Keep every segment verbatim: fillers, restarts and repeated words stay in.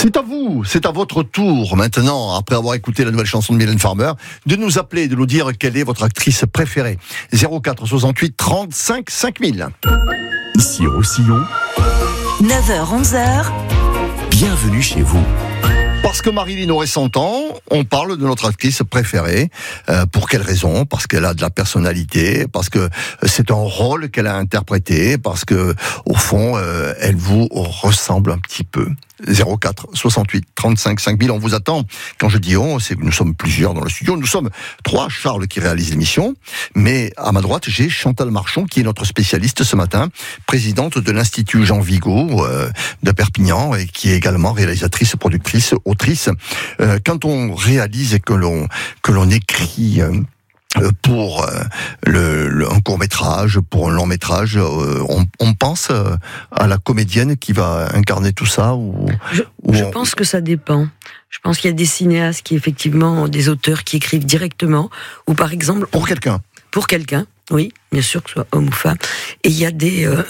C'est à vous, c'est à votre tour maintenant, après avoir écouté la nouvelle chanson de Mylène Farmer, de nous appeler et de nous dire quelle est votre actrice préférée. zéro quatre soixante-huit trente-cinq cinq mille. Ici Roussillon, neuf heures onze heures. bienvenue chez vous. Parce que Marilyn aurait cent ans, on parle de notre actrice préférée. Euh, pour quelle raison ? Parce qu'elle a de la personnalité, parce que c'est un rôle qu'elle a interprété, parce que au fond, euh, elle vous ressemble un petit peu. zéro quatre soixante-huit trente-cinq cinq mille, on vous attend. Quand je dis on, c'est que nous sommes plusieurs dans le studio. Nous sommes trois, Charles qui réalise l'émission, mais à ma droite, j'ai Chantal Marchon qui est notre spécialiste ce matin, présidente de l'Institut Jean Vigo euh, de Perpignan et qui est également réalisatrice, productrice, autrice. Euh, quand on réalise et que l'on que l'on écrit euh, pour euh, le, le, un court-métrage, pour un long-métrage, euh, on, on pense euh, à la comédienne qui va incarner tout ça ou, Je, ou je on... pense que ça dépend. Je pense qu'il y a des cinéastes qui, effectivement, des auteurs qui écrivent directement, ou par exemple... Pour quelqu'un. Pour quelqu'un, oui, bien sûr, que ce soit homme ou femme. Et il y a des... Euh,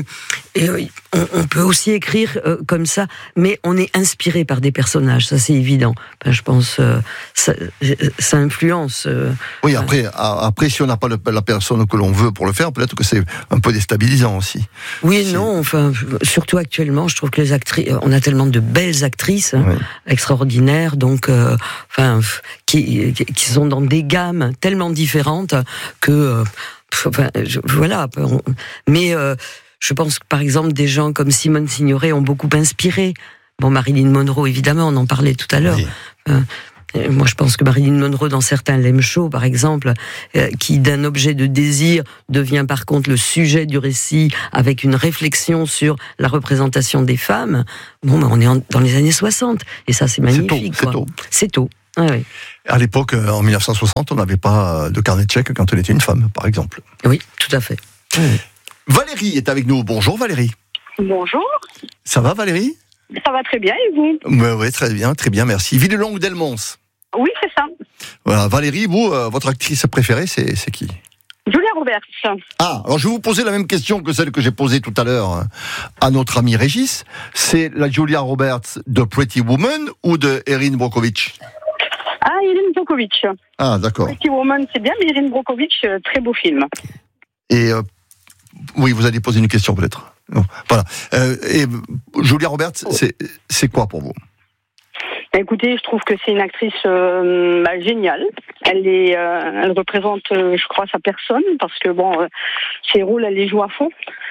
et, euh, on, on peut aussi écrire euh, comme ça, mais on est inspiré par des personnages, ça c'est évident. Enfin, je pense euh, ça, ça influence... Euh, oui, après, à, après, si on n'a pas le, la personne que l'on veut pour le faire, peut-être que c'est un peu déstabilisant aussi. Oui, c'est... non, enfin, surtout actuellement, je trouve que les actrices... On a tellement de belles actrices, hein, oui. extraordinaires, donc... Euh, enfin, qui, qui sont dans des gammes tellement différentes que... Euh, enfin, je, voilà, mais... Euh, Je pense que, par exemple, des gens comme Simone Signoret ont beaucoup inspiré. Bon, Marilyn Monroe, évidemment, on en parlait tout à l'heure. Oui. Euh, moi, je pense que Marilyn Monroe, dans certains Lem Show, par exemple, euh, qui d'un objet de désir devient par contre le sujet du récit avec une réflexion sur la représentation des femmes. Bon, ben, on est en, dans les années soixante. Et ça, c'est magnifique. C'est tôt. Quoi. C'est tôt. Ah, oui. À l'époque, en dix-neuf cent soixante, on n'avait pas de carnet de chèques quand on était une femme, par exemple. Oui, tout à fait. Oui. Valérie est avec nous. Bonjour Valérie. Bonjour. Ça va Valérie ? Ça va très bien et vous ? Oui, oui, très bien, très bien, merci. Villelongue d'Elmons. Oui, c'est ça. Voilà, Valérie, vous, euh, votre actrice préférée, c'est, c'est qui ? Julia Roberts. Ah, alors je vais vous poser la même question que celle que j'ai posée tout à l'heure à notre ami Régis. C'est la Julia Roberts de Pretty Woman ou de Erin Brockovich ? Ah, Erin Brockovich. Ah, d'accord. Pretty Woman, c'est bien, mais Erin Brockovich, très beau film. Et... Euh, Oui, vous allez poser une question peut-être. Non, voilà. Euh, et Julia Roberts, c'est, c'est quoi pour vous ? Écoutez, je trouve que c'est une actrice euh, bah, géniale. Elle est, euh, elle représente, euh, je crois, sa personne parce que bon, euh, ses rôles, elle les joue à fond.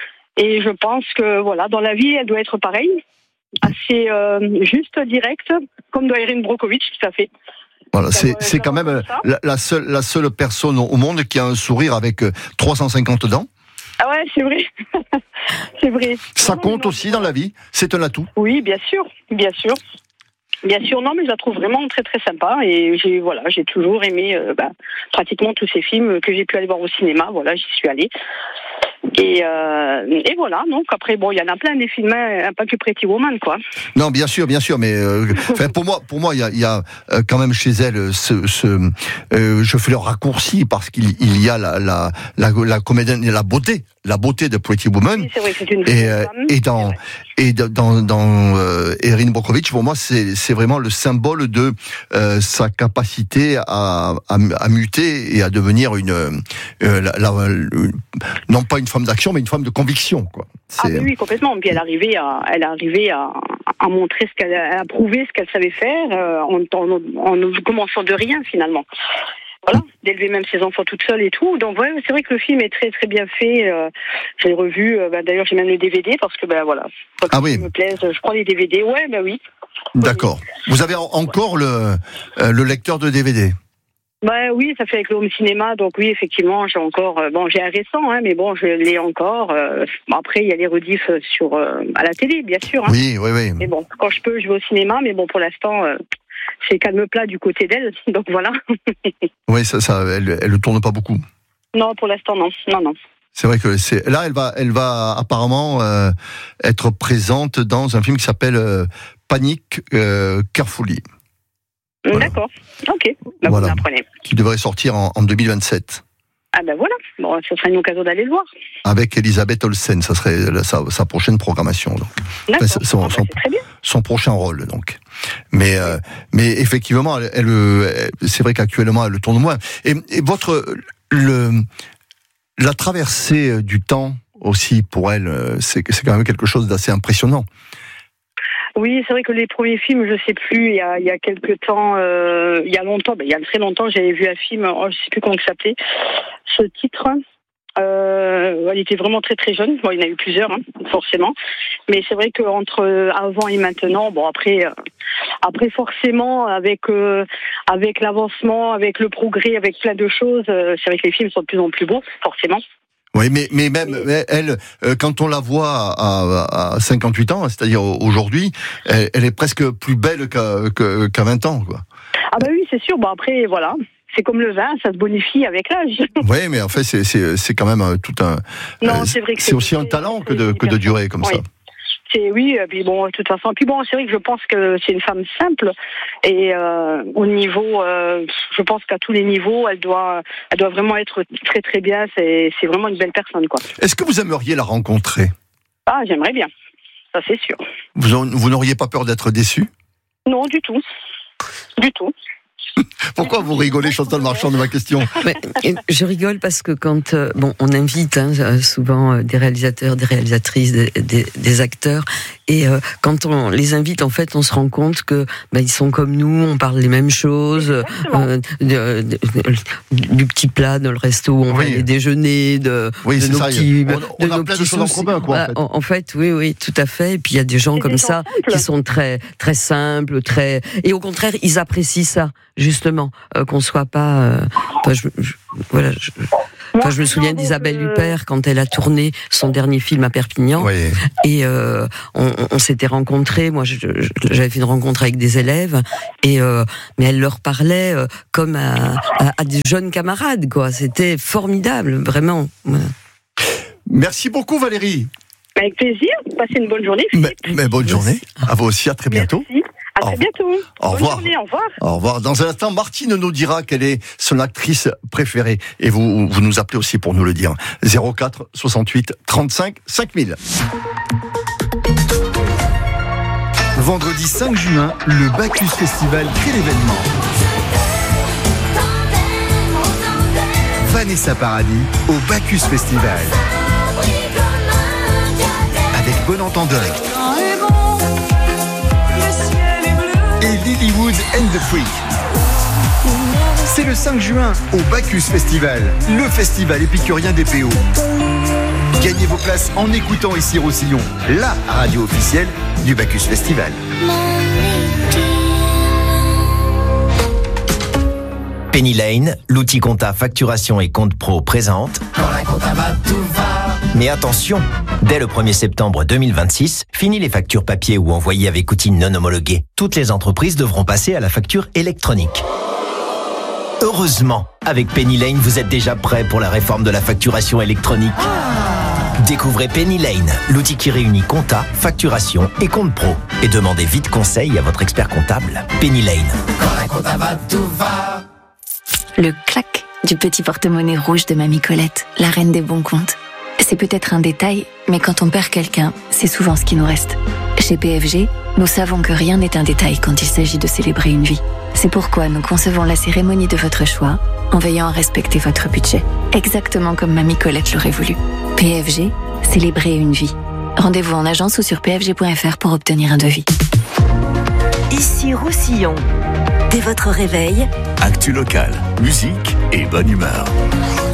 Et je pense que voilà, dans la vie, elle doit être pareille, assez euh, juste, directe, comme doit Erin Brockovich, tout à fait. Voilà, c'est, c'est quand même la, la seule, la seule personne au monde qui a un sourire avec trois cent cinquante dents. Ah ouais, c'est vrai. C'est vrai. Ça compte aussi dans la vie, c'est un atout. Oui, bien sûr, bien sûr. Bien sûr, non, mais je la trouve vraiment très très sympa et j'ai voilà, j'ai toujours aimé euh, bah, pratiquement tous ces films que j'ai pu aller voir au cinéma. Voilà, j'y suis allée. Et, euh, et voilà, donc après, bon, il y en a plein des films, hein, pas que Pretty Woman, quoi. Non, bien sûr, bien sûr, mais euh, pour moi, pour moi, il y a, y a euh, quand même chez elle ce, ce euh, je fais le raccourci parce qu'il il y a la la la, la comédienne, la beauté, la beauté de Pretty Woman. Oui, c'est vrai, c'est une et, euh, femme. Et dans et dans dans euh, Erin Brockovich, pour moi, c'est c'est vraiment le symbole de euh, sa capacité à, à à muter et à devenir une euh, la, la, une, non pas une femme d'action, mais une femme de conviction, quoi. C'est... Ah oui, oui, complètement. Puis elle arrivait à, elle arrivait à, à montrer ce qu'elle, à prouver ce qu'elle savait faire, euh, en, en, en ne commençant de rien finalement. Voilà, d'élever même ses enfants toute seule et tout. Donc ouais, c'est vrai que le film est très très bien fait. Euh, j'ai revu. Euh, bah, d'ailleurs, j'ai même le D V D parce que ben bah, voilà. Ah oui. Me plaise. Je prends les D V D. Ouais, bah oui. D'accord. Oui. Vous avez encore le euh, le lecteur de D V D. Bah oui, ça fait avec le home cinéma, donc oui, effectivement, j'ai encore, euh, bon, j'ai un récent, hein, mais bon, je l'ai encore. Euh, bon, après, il y a les rediffs sur euh, à la télé, bien sûr. Hein. Oui, oui, oui. Mais bon, quand je peux, je vais au cinéma, mais bon, pour l'instant, euh, c'est calme plat du côté d'elle, donc voilà. Oui, ça, ça, elle, elle ne tourne pas beaucoup. Non, pour l'instant, non, non, non. C'est vrai que c'est là, elle va, elle va apparemment euh, être présente dans un film qui s'appelle euh, Panic euh, Carefully. Voilà. D'accord, ok, bah, voilà. Vous apprenez. Qui devrait sortir en, en deux mille vingt-sept. Ah ben voilà, bon, ce serait une occasion d'aller le voir. Avec Elisabeth Olsen, ça serait la, sa, sa prochaine programmation. Donc. Enfin, son, ah, son, bah, son prochain rôle, donc. Mais, euh, mais effectivement, elle, elle, elle, c'est vrai qu'actuellement, elle le tourne moins. Et, et votre, le, la traversée du temps aussi pour elle, c'est, c'est quand même quelque chose d'assez impressionnant. Oui, c'est vrai que les premiers films, je sais plus, il y a, il y a quelques temps, euh, il y a longtemps, ben, il y a très longtemps, j'avais vu un film, oh, je sais plus comment il s'appelait, ce titre, euh, elle était vraiment très très jeune, bon, il y en a eu plusieurs, hein, forcément, mais c'est vrai qu'entre avant et maintenant, bon après, euh, après forcément, avec, euh, avec l'avancement, avec le progrès, avec plein de choses, euh, c'est vrai que les films sont de plus en plus beaux, forcément. Oui, mais, mais même elle, quand on la voit à, à cinquante-huit ans, c'est-à-dire aujourd'hui, elle, elle est presque plus belle qu'à, qu'à vingt ans, quoi. Ah bah oui, c'est sûr. Bon après, voilà, c'est comme le vin, ça se bonifie avec l'âge. Oui, mais en fait, c'est, c'est, c'est quand même tout un. Non, c'est vrai que c'est, c'est aussi un talent que de, que de durer comme oui. ça. C'est, oui, et puis bon, de toute façon. Puis bon, c'est vrai que je pense que c'est une femme simple et euh, au niveau, euh, je pense qu'à tous les niveaux, elle doit, elle doit vraiment être très très bien. C'est, c'est vraiment une belle personne, quoi. Est-ce que vous aimeriez la rencontrer ? Ah, j'aimerais bien. Ça, c'est sûr. Vous, en, vous n'auriez pas peur d'être déçu ? Non, du tout. Du tout. Pourquoi vous rigolez, Chantal Marchand, de ma question ? Mais, je rigole parce que quand euh, bon, on invite hein, souvent euh, des réalisateurs, des réalisatrices, des, des, des acteurs, et euh, quand on les invite, en fait, on se rend compte que ben, ils sont comme nous, on parle les mêmes choses, euh, de, de, de, du petit plat dans le resto où on oui. va aller déjeuner, de, oui, de nos ça, petits, on, on de a nos plein petits de choses en commun, quoi. En, en, fait. en fait, oui, oui, tout à fait. Et puis il y a des gens c'est comme des ça gens qui sont très, très simples, très, et au contraire, ils apprécient ça. Justement, euh, qu'on soit pas. Euh, enfin, je, je, voilà. Je, enfin, je me souviens d'Isabelle euh... Huppert quand elle a tourné son dernier film à Perpignan, oui. et euh, on, on s'était rencontrés. Moi, je, je, j'avais fait une rencontre avec des élèves, et euh, mais elle leur parlait euh, comme à, à, à des jeunes camarades, quoi. C'était formidable, vraiment. Voilà. Merci beaucoup, Valérie. Avec plaisir. Passez une bonne journée. Mais, mais bonne journée. À vous aussi. À très bientôt. Merci. À très bientôt. Au revoir. Bonne journée, au revoir. Au revoir. Dans un instant, Martine nous dira quelle est son actrice préférée. Et vous, vous nous appelez aussi pour nous le dire. zéro quatre soixante-huit trente-cinq cinq mille. Vendredi cinq juin, le Bacchus Festival crée l'événement. Vanessa Paradis au Bacchus Festival. Avec Bon Entendeur. Et Lilywood and the Freak. C'est le cinq juin au Bacchus Festival, le festival épicurien des P O. Gagnez vos places en écoutant ici Roussillon, la radio officielle du Bacchus Festival. Penny Lane, l'outil compta facturation et compte pro présente. Quand la compta va, tout va. Mais attention, dès le premier septembre deux mille vingt-six, fini les factures papier ou envoyées avec outils non homologués. Toutes les entreprises devront passer à la facture électronique. Heureusement, avec Penny Lane, vous êtes déjà prêt pour la réforme de la facturation électronique. Découvrez Penny Lane, l'outil qui réunit compta, facturation et compte pro. Et demandez vite conseil à votre expert comptable. Penny Lane. Quand la compta va, tout va. Le clac du petit porte-monnaie rouge de Mamie Colette, la reine des bons comptes. C'est peut-être un détail, mais quand on perd quelqu'un, c'est souvent ce qui nous reste. Chez P F G, nous savons que rien n'est un détail quand il s'agit de célébrer une vie. C'est pourquoi nous concevons la cérémonie de votre choix en veillant à respecter votre budget, exactement comme Mamie Colette l'aurait voulu. P F G, célébrer une vie. Rendez-vous en agence ou sur p f g point f r pour obtenir un devis. Ici Roussillon. Dès votre réveil, actu local, musique et bonne humeur.